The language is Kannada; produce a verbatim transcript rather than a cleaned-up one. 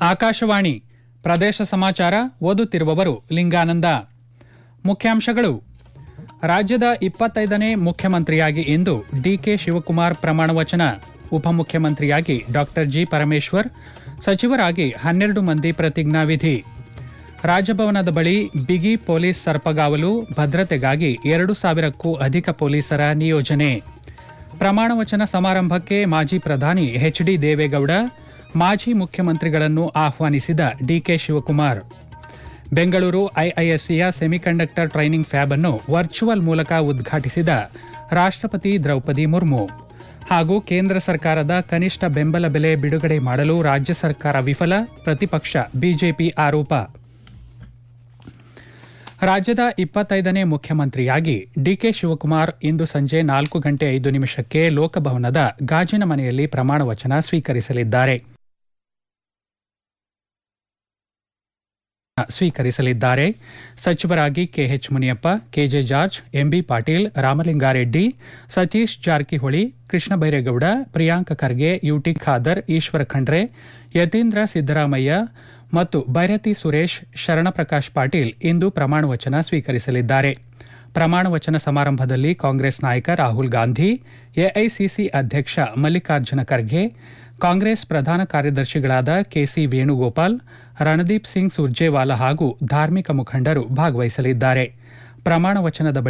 ಆಕಾಶವಾಣಿ ಪ್ರದೇಶ ಸಮಾಚಾರ ಓದುತ್ತಿರುವವರು ಲಿಂಗಾನಂದ. ಮುಖ್ಯಾಂಶಗಳು. ರಾಜ್ಯದ ಇಪ್ಪತ್ತೈದನೇ ಮುಖ್ಯಮಂತ್ರಿಯಾಗಿ ಇಂದು ಡಿಕೆ ಶಿವಕುಮಾರ್ ಪ್ರಮಾಣವಚನ. ಉಪಮುಖ್ಯಮಂತ್ರಿಯಾಗಿ ಡಾ ಜಿ ಪರಮೇಶ್ವರ್, ಸಚಿವರಾಗಿ ಹನ್ನೆರಡು ಮಂದಿ ಪ್ರತಿಜ್ಞಾವಿಧಿ. ರಾಜಭವನದ ಬಳಿ ಬಿಗಿ ಪೊಲೀಸ್ ಸರ್ಪಗಾವಲು, ಭದ್ರತೆಗಾಗಿ ಎರಡು ಸಾವಿರಕ್ಕೂ ಅಧಿಕ ಪೊಲೀಸರ ನಿಯೋಜನೆ. ಪ್ರಮಾಣವಚನ ಸಮಾರಂಭಕ್ಕೆ ಮಾಜಿ ಪ್ರಧಾನಿ ಎಚ್ ಡಿ ದೇವೇಗೌಡ, ಮಾಜಿ ಮುಖ್ಯಮಂತ್ರಿಗಳನ್ನು ಆಹ್ವಾನಿಸಿದ DK Shivakumar. Bengaluru ಐಐಎಸ್ಸಿಯ semiconductor training fab ಅನ್ನು ವರ್ಚುವಲ್ ಮೂಲಕ ಉದ್ಘಾಟಿಸಿದ ರಾಷ್ಟ್ರಪತಿ ದ್ರೌಪದಿ ಮುರ್ಮು. ಹಾಗೂ ಕೇಂದ್ರ ಸರ್ಕಾರದ ಕನಿಷ್ಠ ಬೆಂಬಲ ಬೆಲೆ ಬಿಡುಗಡೆ ಮಾಡಲು ರಾಜ್ಯ ಸರ್ಕಾರ ವಿಫಲ, ಪ್ರತಿಪಕ್ಷ ಬಿಜೆಪಿ ಆರೋಪ. ರಾಜ್ಯದ ಇಪ್ಪತ್ತೈದನೇ ಮುಖ್ಯಮಂತ್ರಿಯಾಗಿ ಡಿಕೆ ಶಿವಕುಮಾರ್ ಇಂದು ಸಂಜೆ ನಾಲ್ಕು ಗಂಟೆ ಐದು ನಿಮಿಷಕ್ಕೆ ಲೋಕಭವನದ ಗಾಜಿನ ಮನೆಯಲ್ಲಿ ಪ್ರಮಾಣವಚನ ಸ್ವೀಕರಿಸಲಿದ್ದಾರೆ ಸ್ವೀಕರಿಸಲಿದ್ದಾರೆ ಸಚಿವರಾಗಿ K H Muniyappa, K J George, MB Patil, Ramalinga Reddy, Satish Jarkiholi, Krishna Byregowda, Priyanka Kharge, UT Khader, Ishwara Khandre, Yathindra Siddaramaiah ಮತ್ತು ಬೈರತಿ ಸುರೇಶ್, ಶರಣಪ್ರಕಾಶ್ ಪಾಟೀಲ್ ಇಂದು ಪ್ರಮಾಣವಚನ ಸ್ವೀಕರಿಸಲಿದ್ದಾರೆ. ಪ್ರಮಾಣವಚನ ಸಮಾರಂಭದಲ್ಲಿ ಕಾಂಗ್ರೆಸ್ ನಾಯಕ ರಾಹುಲ್ ಗಾಂಧಿ, ಎಐಸಿಸಿ ಅಧ್ಯಕ್ಷ ಮಲ್ಲಿಕಾರ್ಜುನ ಖರ್ಗೆ, ಕಾಂಗ್ರೆಸ್ ಪ್ರಧಾನ ಕಾರ್ಯದರ್ಶಿಗಳಾದ ಕೆಸಿ ವೇಣುಗೋಪಾಲ್, ರಣದೀಪ್ ಸಿಂಗ್ ಸುರ್ಜೇವಾಲಾ ಹಾಗೂ ಧಾರ್ಮಿಕ ಮುಖಂಡರು ಭಾಗವಹಿಸಲಿದ್ದಾರೆ. ಪ್ರಮಾಣವಚನದ